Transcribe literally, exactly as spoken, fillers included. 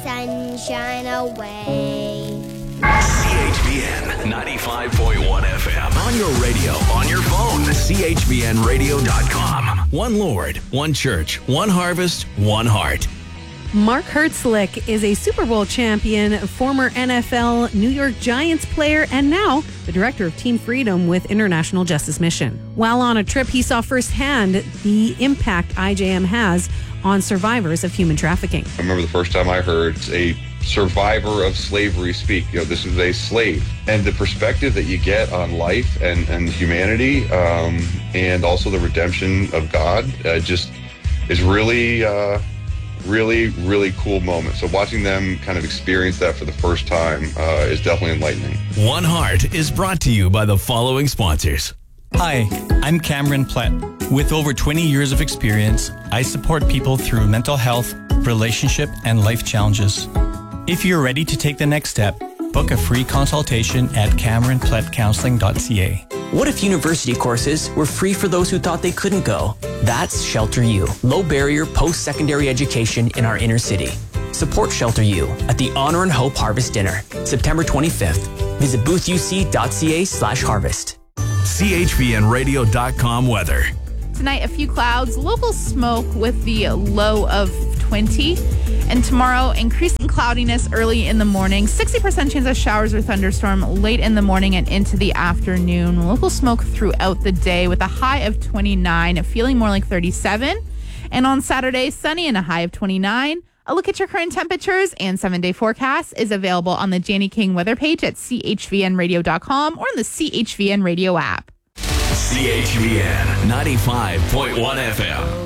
sunshine away. C H V N ninety-five point one F M. On your radio, on your phone. C H V N radio dot com. One Lord, one church, one harvest, one heart. Mark Hertzlich is a Super Bowl champion, former N F L New York Giants player, and now the director of Team Freedom with International Justice Mission. While on a trip, he saw firsthand the impact I J M has on survivors of human trafficking. I remember the first time I heard a survivor of slavery speak. You know, this is a slave. And the perspective that you get on life and, and humanity, um, and also the redemption of God, uh, just is really... Uh, Really, really cool moment. So watching them kind of experience that for the first time uh, is definitely enlightening. One Heart is brought to you by the following sponsors. Hi, I'm Cameron Plett. With over twenty years of experience, I support people through mental health, relationship, and life challenges. If you're ready to take the next step, book a free consultation at cameron plett counseling dot c a. What if university courses were free for those who thought they couldn't go? That's Shelter U, low barrier post-secondary education in our inner city. Support Shelter U at the Honor and Hope Harvest Dinner, September twenty-fifth. Visit booth u c dot c a slash harvest. C H V N radio dot com weather. Tonight, a few clouds, local smoke with the low of twenty. And tomorrow, increasing cloudiness early in the morning. sixty percent chance of showers or thunderstorm late in the morning and into the afternoon. Local smoke throughout the day with a high of twenty-nine, feeling more like thirty-seven. And on Saturday, sunny and a high of twenty-nine. A look at your current temperatures and seven-day forecast is available on the Janie King weather page at c h v n radio dot com or in the C H V N Radio app. C H V N ninety-five point one F M.